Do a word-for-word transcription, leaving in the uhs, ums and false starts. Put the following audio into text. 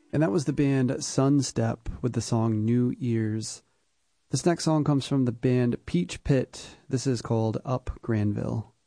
And that was the band Sunstep with the song New Ears. This next song comes from the band Peach Pit. This is called Up Granville.